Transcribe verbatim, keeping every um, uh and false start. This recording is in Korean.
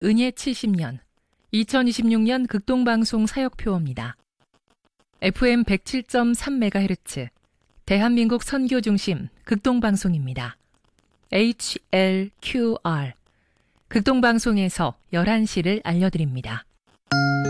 은예 칠십 년, 이천이십육 년 극동방송 사역표어입니다. 에프엠 백칠 점 삼 메가헤르츠, 대한민국 선교중심 극동방송입니다. 에이치 엘 큐 알, 극동방송에서 열한 시를 알려드립니다.